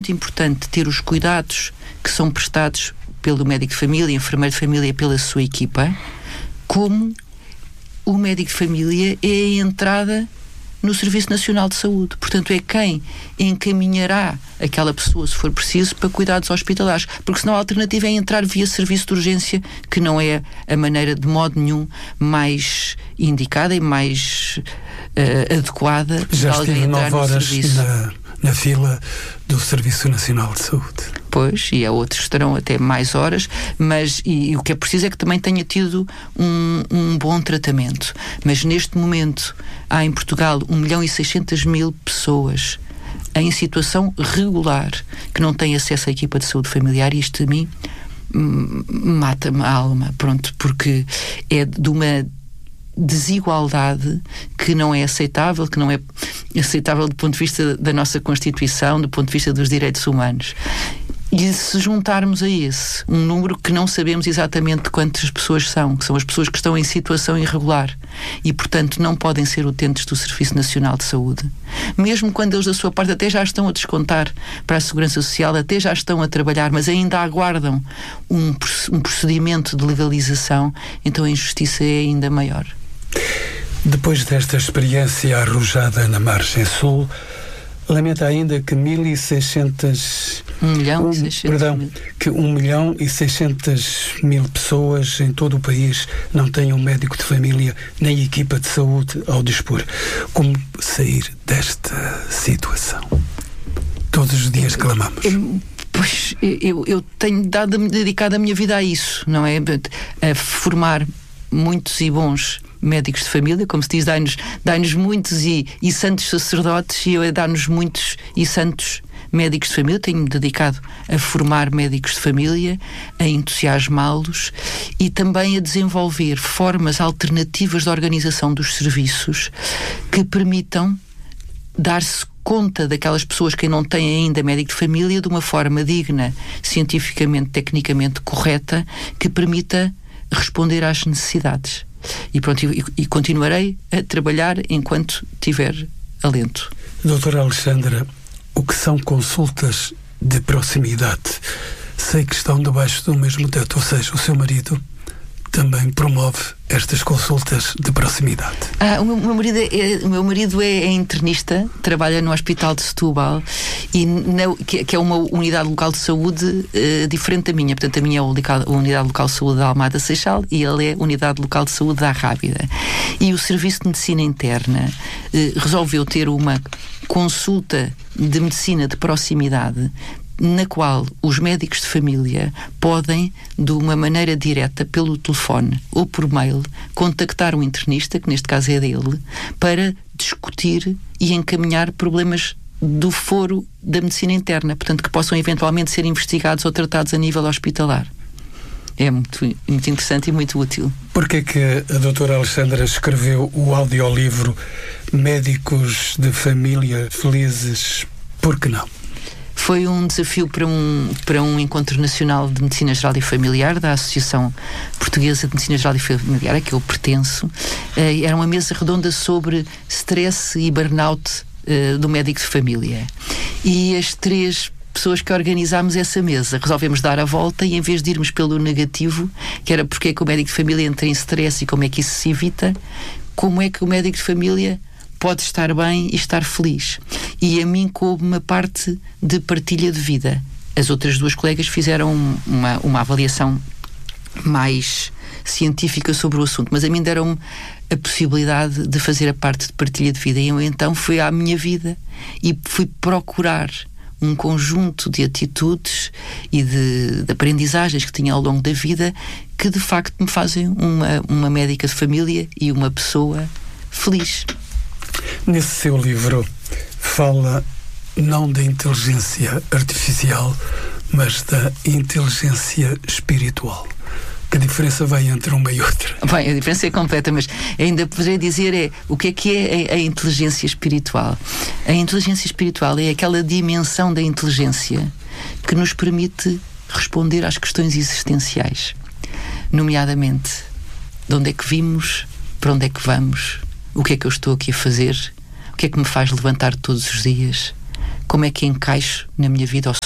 muito importante ter os cuidados que são prestados pelo médico de família, enfermeiro de família, pela sua equipa, como o médico de família é a entrada no Serviço Nacional de Saúde. Portanto, é quem encaminhará aquela pessoa, se for preciso, para cuidados hospitalares. Porque senão a alternativa é entrar via serviço de urgência, que não é a maneira, de modo nenhum, mais indicada e mais adequada de alguém entrar no serviço. Já estive 9 horas na fila do Serviço Nacional de Saúde. Pois, e há outros que estarão até mais horas, mas e o que é preciso é que também tenha tido um bom tratamento. Mas neste momento há em Portugal 1.600.000 pessoas em situação regular que não têm acesso à equipa de saúde familiar, e isto a mim mata-me a alma, pronto, porque é de uma desigualdade que não é aceitável, que não é aceitável do ponto de vista da nossa Constituição, do ponto de vista dos direitos humanos. E se juntarmos a esse um número que não sabemos exatamente quantas pessoas são, que são as pessoas que estão em situação irregular e, portanto, não podem ser utentes do Serviço Nacional de Saúde, mesmo quando eles da sua parte até já estão a descontar para a Segurança Social, até já estão a trabalhar, mas ainda aguardam um procedimento de legalização, então a injustiça é ainda maior. Depois desta experiência arrojada na margem sul, lamenta ainda que 1.600.000 pessoas em todo o país não tenham médico de família nem equipa de saúde ao dispor. Como sair desta situação? Todos os dias clamamos. Pois, eu tenho dedicado a minha vida a isso, não é? A formar muitos e bons médicos de família, como se diz, dai-nos muitos e santos sacerdotes, e eu a dar-nos muitos e santos médicos de família. Tenho-me dedicado a formar médicos de família, a entusiasmá-los e também a desenvolver formas alternativas de organização dos serviços que permitam dar-se conta daquelas pessoas que não têm ainda médico de família de uma forma digna, cientificamente, tecnicamente correta, que permita responder às necessidades. E pronto, e continuarei a trabalhar enquanto tiver alento. Doutora Alexandra, o que são consultas de proximidade? Sei que estão debaixo do mesmo teto, ou seja, o seu marido também promove estas consultas de proximidade. O meu marido é internista, trabalha no Hospital de Setúbal, que é uma unidade local de saúde diferente da minha. Portanto, a minha é a unidade local de saúde da Almada Seixal e ele é a unidade local de saúde da Arrábida. E o Serviço de Medicina Interna resolveu ter uma consulta de medicina de proximidade, na qual os médicos de família podem, de uma maneira direta, pelo telefone ou por mail, contactar o internista, que neste caso é dele, para discutir e encaminhar problemas do foro da medicina interna, portanto, que possam eventualmente ser investigados ou tratados a nível hospitalar. É muito, muito interessante e muito útil. Porquê é que a doutora Alexandra escreveu o audiolivro Médicos de Família Felizes? Por que não? Foi um desafio para um encontro nacional de medicina geral e familiar da Associação Portuguesa de Medicina Geral e Familiar, a que eu pertenço. Era uma mesa redonda sobre stress e burnout do médico de família. E as 3 pessoas que organizámos essa mesa resolvemos dar a volta e, em vez de irmos pelo negativo, que era porque é que o médico de família entra em stress e como é que isso se evita, como é que o médico de família pode estar bem e estar feliz. E a mim coube uma parte de partilha de vida. As outras 2 colegas fizeram uma avaliação mais científica sobre o assunto, mas a mim deram-me a possibilidade de fazer a parte de partilha de vida. E eu então fui à minha vida e fui procurar um conjunto de atitudes e de aprendizagens que tinha ao longo da vida que de facto me fazem uma médica de família e uma pessoa feliz. Nesse seu livro fala não da inteligência artificial, mas da inteligência espiritual. Que diferença vai entre uma e outra? Bem, a diferença é completa, mas ainda poderia dizer o que é a inteligência espiritual. A inteligência espiritual é aquela dimensão da inteligência que nos permite responder às questões existenciais, nomeadamente de onde é que vimos, para onde é que vamos, o que é que eu estou aqui a fazer, o que é que me faz levantar todos os dias, como é que encaixo na minha vida ou se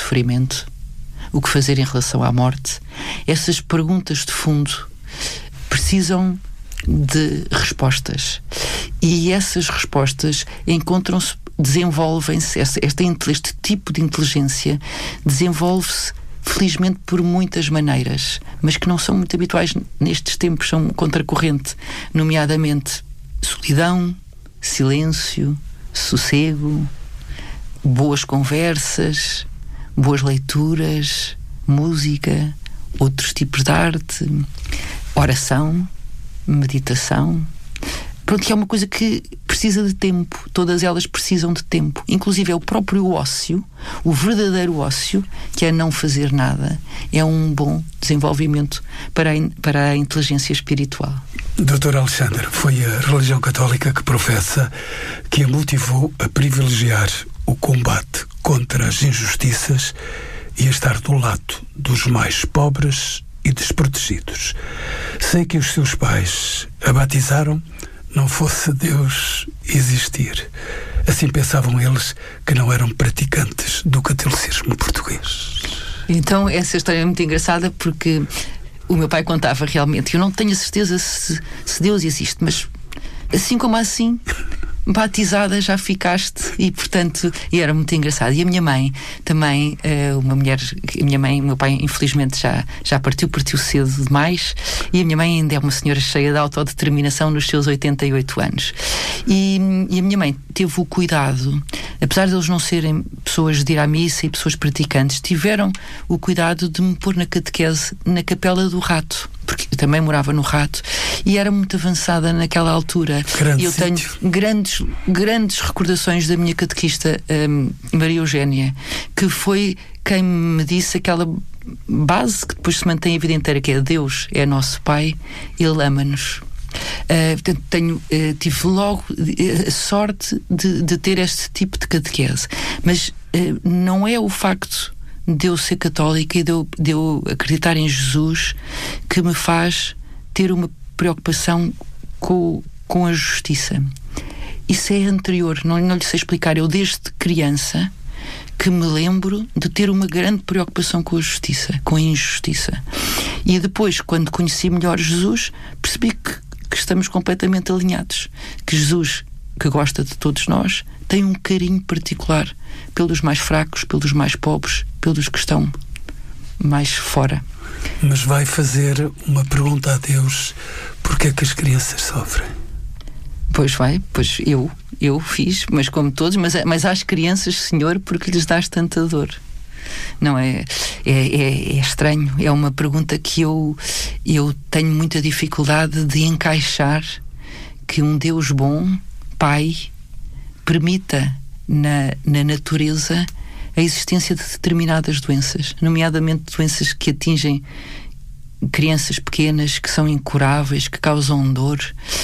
sofrimento? O que fazer em relação à morte? Essas perguntas de fundo precisam de respostas. E essas respostas encontram-se, desenvolvem-se, este tipo de inteligência desenvolve-se felizmente por muitas maneiras, mas que não são muito habituais nestes tempos, são contracorrente, nomeadamente solidão, silêncio, sossego, boas conversas, boas leituras, música, outros tipos de arte, oração, meditação. Pronto, que é uma coisa que precisa de tempo. Todas elas precisam de tempo. Inclusive é o próprio ócio, o verdadeiro ócio, que é não fazer nada, é um bom desenvolvimento para a inteligência espiritual. Dr. Alexandre, foi a religião católica que professa que a motivou a privilegiar o combate contra as injustiças e a estar do lado dos mais pobres e desprotegidos. Sei que os seus pais a batizaram não fosse Deus existir. Assim pensavam eles, que não eram praticantes do catolicismo português. Então essa história é muito engraçada, porque o meu pai contava realmente, eu não tenho a certeza se Deus existe, mas assim como assim, batizada já ficaste, e portanto, e era muito engraçado. E a minha mãe também, o meu pai infelizmente já partiu cedo demais, e a minha mãe ainda é uma senhora cheia de autodeterminação nos seus 88 anos. E a minha mãe teve o cuidado, apesar de eles não serem pessoas de ir à missa e pessoas praticantes, tiveram o cuidado de me pôr na catequese na Capela do Rato, porque eu também morava no Rato e era muito avançada naquela altura. Grande eu tenho grandes recordações da minha catequista, Maria Eugénia, que foi quem me disse aquela base que depois se mantém a vida inteira, que é: Deus é nosso Pai, Ele ama-nos. Portanto, tive logo a sorte de ter este tipo de catequese, mas não é o facto de eu ser católica e de eu acreditar em Jesus que me faz ter uma preocupação com a justiça. Isso é anterior, não lhe sei explicar. Eu desde criança que me lembro de ter uma grande preocupação com a justiça, com a injustiça. E depois, quando conheci melhor Jesus, percebi que estamos completamente alinhados. Que Jesus, que gosta de todos nós, tem um carinho particular pelos mais fracos, pelos mais pobres, pelos que estão mais fora. Mas vai fazer uma pergunta a Deus: porque é que as crianças sofrem? Pois eu fiz, mas como todos, mas às crianças, Senhor, porque lhes dás tanta dor. Não é? É estranho. É uma pergunta que eu tenho muita dificuldade de encaixar, que um Deus bom, Pai, permita na natureza a existência de determinadas doenças, nomeadamente doenças que atingem crianças pequenas, que são incuráveis, que causam dor.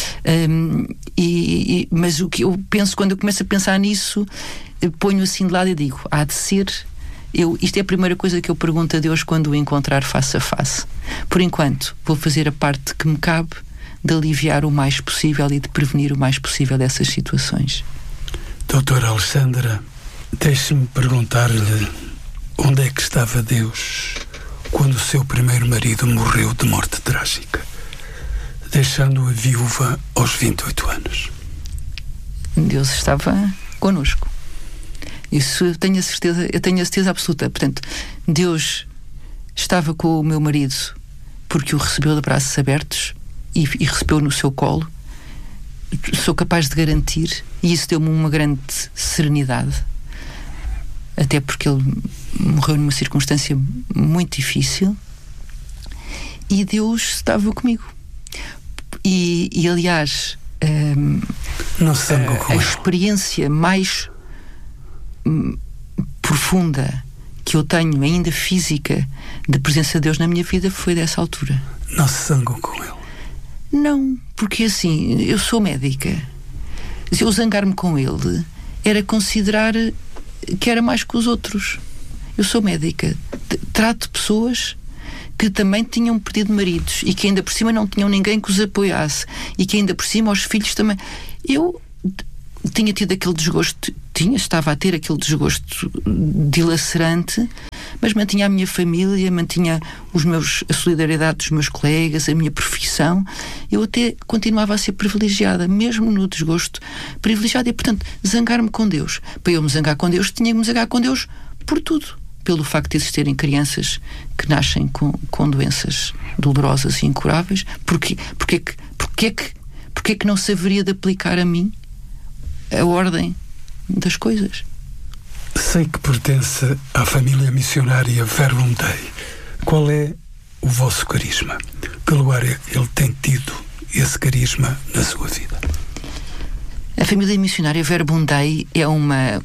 Mas o que eu penso, quando eu começo a pensar nisso, ponho assim de lado e digo: há de ser. Isto é a primeira coisa que eu pergunto a Deus quando o encontrar face a face. Por enquanto, vou fazer a parte que me cabe de aliviar o mais possível e de prevenir o mais possível dessas situações. Doutora Alexandra, deixe-me perguntar-lhe: onde é que estava Deus quando o seu primeiro marido morreu de morte trágica, deixando-a viúva aos 28 anos? Deus estava connosco. Isso eu tenho a certeza absoluta. Portanto, Deus estava com o meu marido porque o recebeu de braços abertos e recebeu no seu colo. Sou capaz de garantir, e isso deu-me uma grande serenidade, até porque ele morreu numa circunstância muito difícil, e Deus estava comigo. E aliás, a experiência mais profunda que eu tenho, ainda física, de presença de Deus na minha vida foi dessa altura. Não se zangou com ele? Não, porque assim, eu sou médica. Se eu zangar-me com ele, era considerar que era mais que os outros. Eu sou médica, trato pessoas que também tinham perdido maridos e que ainda por cima não tinham ninguém que os apoiasse, e que ainda por cima os filhos também. Eu tinha tido aquele desgosto, estava a ter aquele desgosto dilacerante mas mantinha a minha família, mantinha a solidariedade dos meus colegas, a minha profissão. Eu até continuava a ser privilegiada, mesmo no desgosto, privilegiada, e portanto zangar-me com Deus. Para eu me zangar com Deus, tinha que me zangar com Deus por tudo, pelo facto de existirem crianças que nascem com doenças dolorosas e incuráveis. Porquê que não se haveria de aplicar a mim a ordem das coisas? Sei que pertence à família missionária Verbum Dei. Qual é o vosso carisma? Que lugar ele tem tido, esse carisma, na sua vida? A família missionária Verbum Dei é uma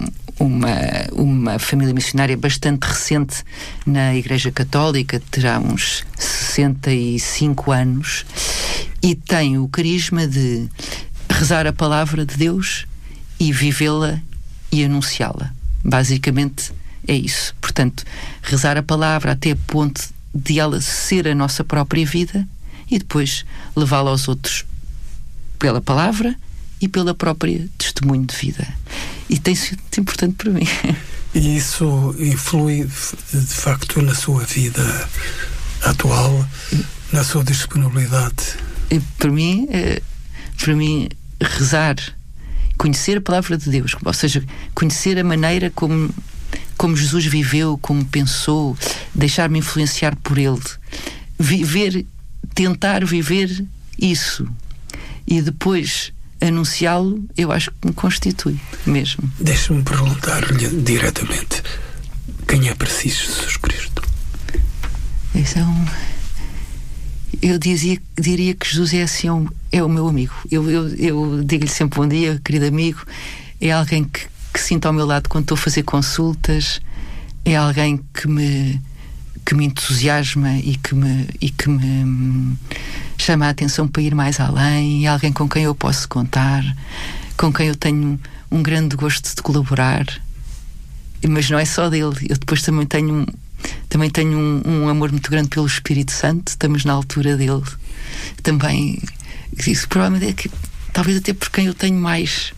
família missionária bastante recente na Igreja Católica, terá uns 65 anos, e tem o carisma de rezar a palavra de Deus e vivê-la e anunciá-la. Basicamente é isso. Portanto, rezar a palavra até a ponto de ela ser a nossa própria vida e depois levá-la aos outros pela palavra e pela própria testemunho de vida. E tem sido importante para mim. E isso influi, de facto, na sua vida atual, na sua disponibilidade? Para mim, rezar, conhecer a palavra de Deus, ou seja, conhecer a maneira como Jesus viveu, como pensou, deixar-me influenciar por Ele, tentar viver isso e depois anunciá-lo, eu acho que me constitui mesmo. Deixe-me perguntar-lhe diretamente: quem é para si Jesus Cristo? Eu diria que Jesus é assim, é o meu amigo. Eu digo-lhe sempre bom dia, querido amigo. É alguém que sinto ao meu lado quando estou a fazer consultas. É alguém que me entusiasma e que me chama a atenção para ir mais além. É alguém com quem eu posso contar, com quem eu tenho um grande gosto de colaborar. Mas não é só dele. Eu depois também tenho um amor muito grande pelo Espírito Santo. Estamos na altura dele. Também, isso provavelmente é que, talvez até por quem eu tenho mais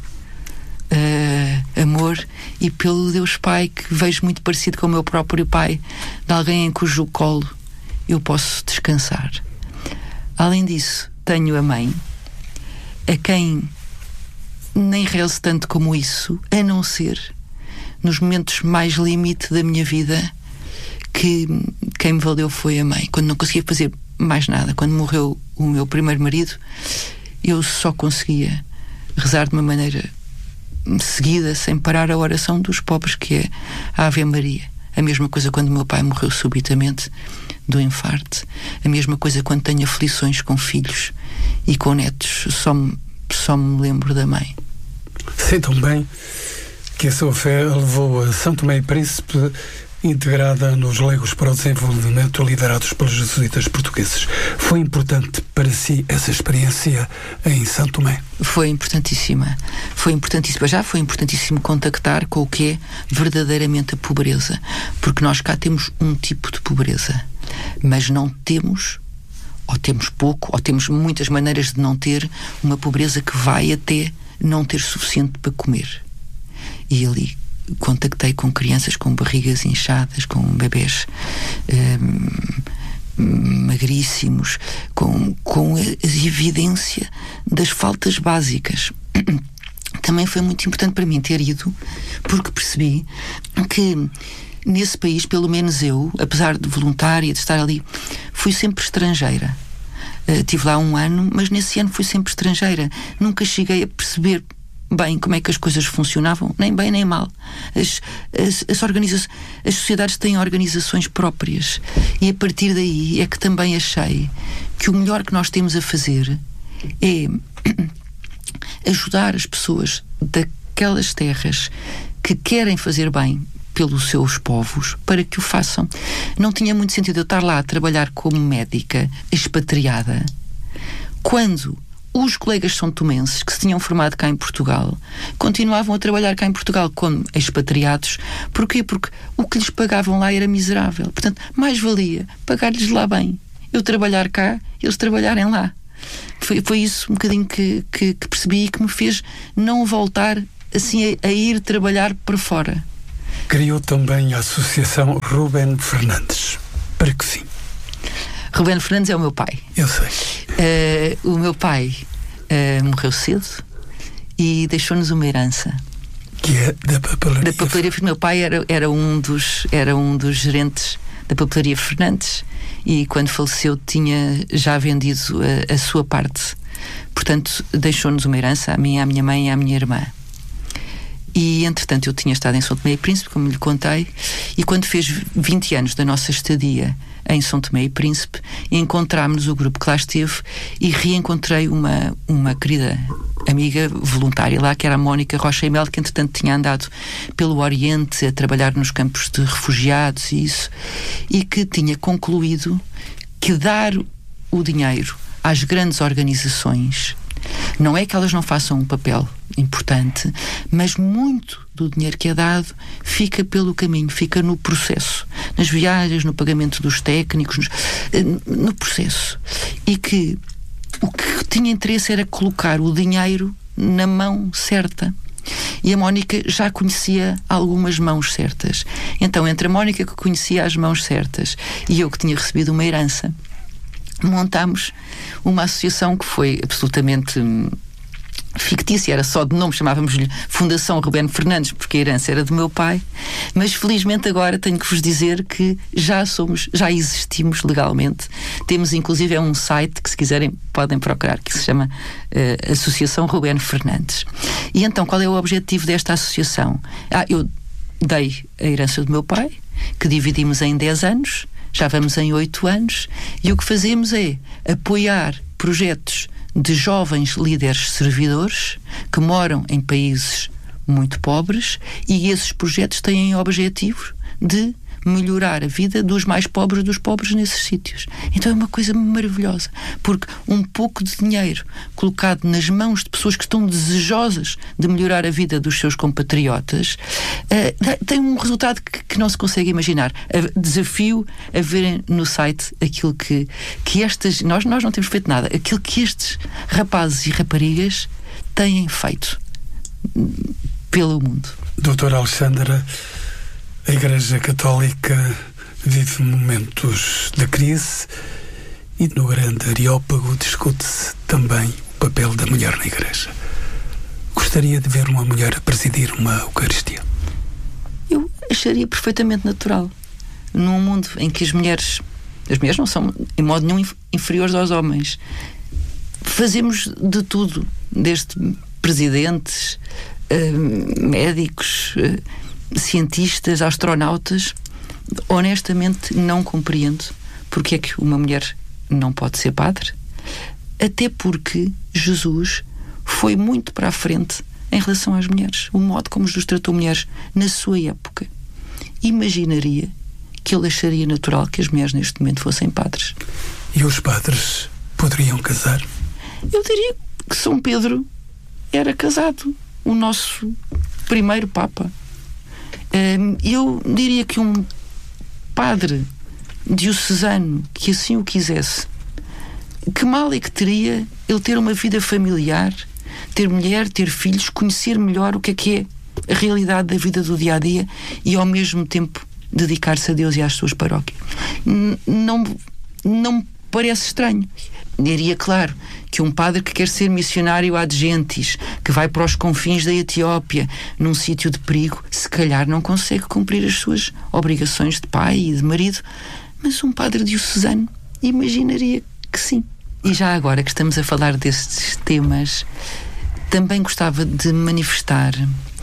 amor, e pelo Deus Pai, que vejo muito parecido com o meu próprio Pai, de alguém em cujo colo eu posso descansar. Além disso, tenho a mãe, a quem nem rezo tanto como isso, a não ser nos momentos mais limite da minha vida, que quem me valeu foi a mãe. Quando não conseguia fazer mais nada, quando morreu o meu primeiro marido, eu só conseguia rezar de uma maneira seguida, sem parar, a oração dos pobres, que é a Ave Maria. A mesma coisa quando meu pai morreu subitamente do infarto. A mesma coisa quando tenho aflições com filhos e com netos. Só me lembro da mãe. Sei tão bem que a sua fé levou a São Tomé e Príncipe, integrada nos Legos para o Desenvolvimento liderados pelos jesuítas portugueses. Foi importante para si essa experiência em São Tomé? Foi importantíssima. Já foi importantíssimo contactar com o que é verdadeiramente a pobreza, porque nós cá temos um tipo de pobreza, mas não temos, ou temos pouco, ou temos muitas maneiras de não ter, uma pobreza que vai até não ter suficiente para comer. E ali contactei com crianças com barrigas inchadas, com bebés magríssimos, com a evidência das faltas básicas. Também foi muito importante para mim ter ido, porque percebi que nesse país, pelo menos eu, apesar de voluntária, de estar ali, fui sempre estrangeira. Estive lá 1 ano, mas nesse ano fui sempre estrangeira. Nunca cheguei a perceber bem como é que as coisas funcionavam, nem bem nem mal. As sociedades têm organizações próprias, e a partir daí é que também achei que o melhor que nós temos a fazer é ajudar as pessoas daquelas terras que querem fazer bem pelos seus povos, para que o façam. Não tinha muito sentido eu estar lá a trabalhar como médica expatriada, quando os colegas são-tomenses que se tinham formado cá em Portugal continuavam a trabalhar cá em Portugal como expatriados. Porquê? Porque o que lhes pagavam lá era miserável. Portanto, mais valia pagar-lhes lá bem, eu trabalhar cá, eles trabalharem lá. Foi isso um bocadinho que percebi, e que me fez não voltar assim a ir trabalhar para fora. Criou também a Associação Rubén Fernandes. Para que fim? Rubén Fernandes é o meu pai. Eu sei. O meu pai morreu cedo e deixou-nos uma herança. Que é da papelaria. Da papelaria. Meu pai era um dos gerentes da papelaria Fernandes e quando faleceu tinha já vendido a sua parte. Portanto, deixou-nos uma herança, a mim, à minha mãe e à minha irmã. E, entretanto, eu tinha estado em São Tomé e Príncipe, como lhe contei, e quando fez 20 anos da nossa estadia em São Tomé e Príncipe, encontrámos o grupo que lá esteve e reencontrei uma querida amiga voluntária lá, que era a Mónica Rocha e Mel, que, entretanto, tinha andado pelo Oriente a trabalhar nos campos de refugiados e isso, e que tinha concluído que dar o dinheiro às grandes organizações não é que elas não façam um papel importante, mas muito do dinheiro que é dado fica pelo caminho, fica no processo, nas viagens, no pagamento dos técnicos, no processo. E que o que tinha interesse era colocar o dinheiro na mão certa. E a Mónica já conhecia algumas mãos certas. Então, entre a Mónica, que conhecia as mãos certas, e eu, que tinha recebido uma herança, montámos uma associação que foi absolutamente fictícia, era só de nome, chamávamos-lhe Fundação Rubén Fernandes, porque a herança era do meu pai, mas felizmente agora tenho que vos dizer que já existimos legalmente. Temos inclusive um site que, se quiserem, podem procurar, que se chama Associação Rubén Fernandes. E então, qual é o objetivo desta associação? Eu dei a herança do meu pai, que dividimos em 10 anos, já vamos em 8 anos, e o que fazemos é apoiar projetos de jovens líderes servidores que moram em países muito pobres, e esses projetos têm objetivos de melhorar a vida dos mais pobres dos pobres nesses sítios. Então é uma coisa maravilhosa, porque um pouco de dinheiro colocado nas mãos de pessoas que estão desejosas de melhorar a vida dos seus compatriotas tem um resultado que não se consegue imaginar. Desafio a verem no site aquilo que estas... Nós não temos feito nada. Aquilo que estes rapazes e raparigas têm feito pelo mundo. Doutora Alexandra, a Igreja Católica vive momentos de crise e no grande Areópago discute-se também o papel da mulher na Igreja. Gostaria de ver uma mulher a presidir uma Eucaristia? Eu acharia perfeitamente natural. Num mundo em que as mulheres não são em modo nenhum inferiores aos homens. Fazemos de tudo, desde presidentes, médicos, cientistas, astronautas. Honestamente não compreendo porque é que uma mulher não pode ser padre, até porque Jesus foi muito para a frente em relação às mulheres, o modo como Jesus tratou mulheres na sua época. Imaginaria que ele acharia natural que as mulheres neste momento fossem padres. E os padres poderiam casar? Eu diria que São Pedro era casado, o nosso primeiro Papa. Eu diria que um padre diocesano que assim o quisesse, que mal é que teria ele ter uma vida familiar, ter mulher, ter filhos, conhecer melhor o que é a realidade da vida do dia-a-dia e ao mesmo tempo dedicar-se a Deus e às suas paróquias. Não me parece estranho. Diria, claro, que um padre que quer ser missionário ad gentes, que vai para os confins da Etiópia, num sítio de perigo, se calhar não consegue cumprir as suas obrigações de pai e de marido, mas um padre diocesano imaginaria que sim. E já agora que estamos a falar destes temas, também gostava de manifestar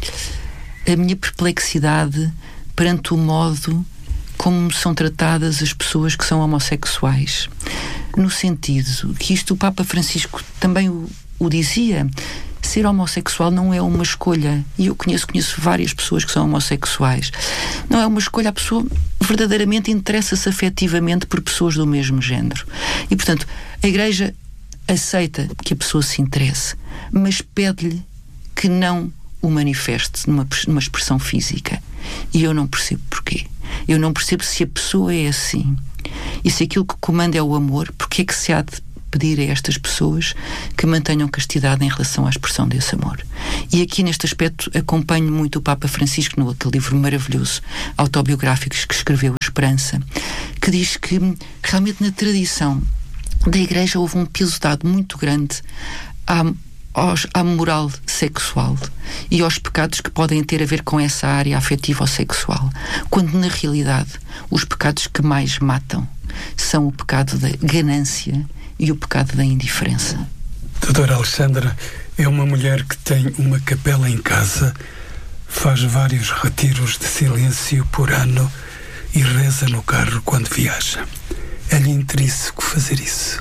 a minha perplexidade perante o modo como são tratadas as pessoas que são homossexuais. No sentido que isto o Papa Francisco também o dizia, ser homossexual não é uma escolha. E eu conheço várias pessoas que são homossexuais. Não é uma escolha, a pessoa verdadeiramente interessa-se afetivamente por pessoas do mesmo género. E, portanto, a Igreja aceita que a pessoa se interesse, mas pede-lhe que não o manifeste numa expressão física. E eu não percebo porquê. Eu não percebo, se a pessoa é assim e se aquilo que comanda é o amor, porque é que se há de pedir a estas pessoas que mantenham castidade em relação à expressão desse amor. E aqui, neste aspecto, acompanho muito o Papa Francisco naquele livro maravilhoso, autobiográfico, que escreveu, A Esperança, que diz que realmente na tradição da Igreja houve um peso dado muito grande à moral sexual e aos pecados que podem ter a ver com essa área afetiva ou sexual, quando na realidade os pecados que mais matam são o pecado da ganância e o pecado da indiferença. Doutora Alexandra é uma mulher que tem uma capela em casa, faz vários retiros de silêncio por ano e reza no carro quando viaja. É-lhe intrínseco fazer isso?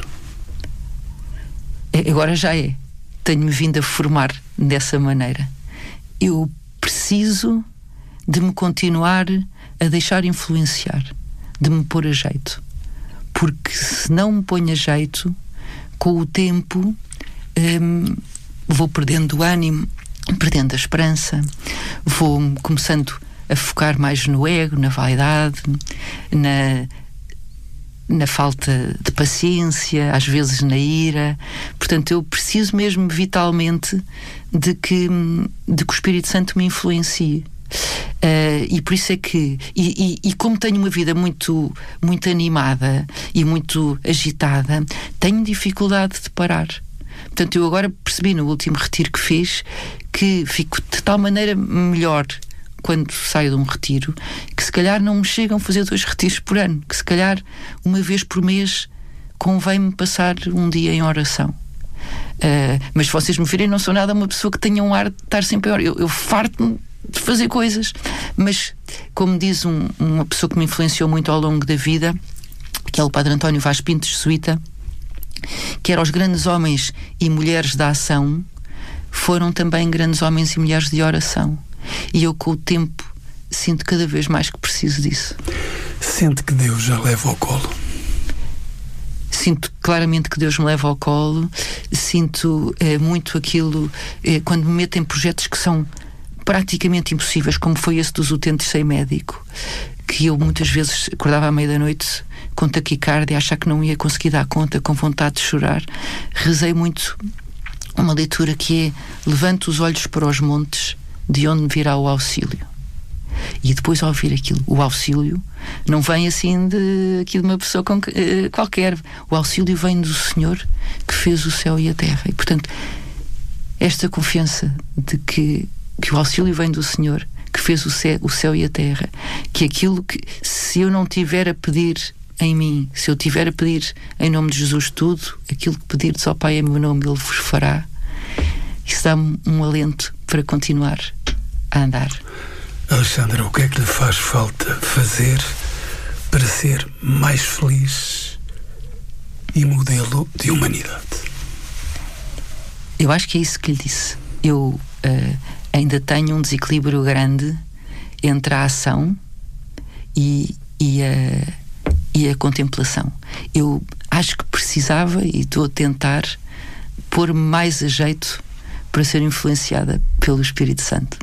Agora já é. Tenho-me vindo a formar dessa maneira. Eu preciso de me continuar a deixar influenciar, de me pôr a jeito. Porque se não me ponho a jeito, com o tempo vou perdendo o ânimo, perdendo a esperança, vou começando a focar mais no ego, na vaidade, na falta de paciência, às vezes na ira. Portanto, eu preciso mesmo vitalmente de que o Espírito Santo me influencie. E por isso é que e como tenho uma vida muito, muito animada e muito agitada, tenho dificuldade de parar. Portanto, eu agora percebi no último retiro que fiz que fico de tal maneira melhor quando saio de um retiro, que se calhar não me chegam a fazer 2 retiros por ano, que se calhar uma vez por mês convém-me passar um dia em oração. Mas se vocês me virem, não sou nada uma pessoa que tenha um ar de estar sempre em oração. Eu farto-me de fazer coisas, mas como diz uma pessoa que me influenciou muito ao longo da vida, que é o Padre António Vaz Pinto, jesuíta, que era: os grandes homens e mulheres da ação foram também grandes homens e mulheres de oração. E eu, com o tempo, sinto cada vez mais que preciso disso. Sente que Deus já leva ao colo? Sinto claramente que Deus me leva ao colo. Sinto muito aquilo quando me meto em projetos que são praticamente impossíveis, como foi esse dos utentes sem médico, que eu muitas vezes acordava à meia da noite com taquicardia, a achar que não ia conseguir dar conta, com vontade de chorar. Rezei muito uma leitura que é: levanto os olhos para os montes, de onde virá o auxílio. E depois, ao ouvir aquilo, o auxílio não vem assim de uma pessoa qualquer. O auxílio vem do Senhor que fez o céu e a terra. E portanto, esta confiança de que o auxílio vem do Senhor que fez o céu e a terra, que aquilo que, se eu não tiver a pedir em mim, se eu tiver a pedir em nome de Jesus tudo, aquilo que pedirdes ao Pai em meu nome, Ele vos fará. Isso dá-me um alento para continuar a andar. Alexandra, o que é que lhe faz falta fazer para ser mais feliz e modelo de humanidade? Eu acho que é isso que lhe disse. Eu ainda tenho um desequilíbrio grande entre a ação e a contemplação. Eu acho que precisava, e estou a tentar pôr-me mais a jeito para ser influenciada pelo Espírito Santo.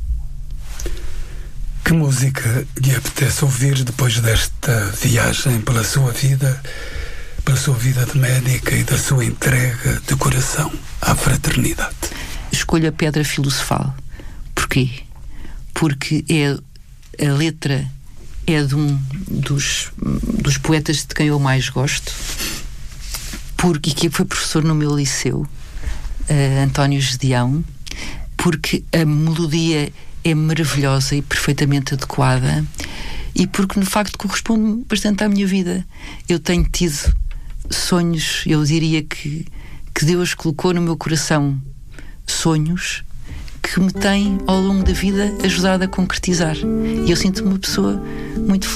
Que música lhe apetece ouvir depois desta viagem pela sua vida de médica e da sua entrega de coração à fraternidade? Escolho a Pedra Filosofal. Porquê? Porque a letra é de um dos poetas de quem eu mais gosto, porque que foi professor no meu liceu, António Gedeão, porque a melodia é maravilhosa e perfeitamente adequada, e porque, de facto, corresponde bastante à minha vida. Eu tenho tido sonhos, eu diria que Deus colocou no meu coração sonhos que me têm, ao longo da vida, ajudado a concretizar. E eu sinto-me uma pessoa muito feliz.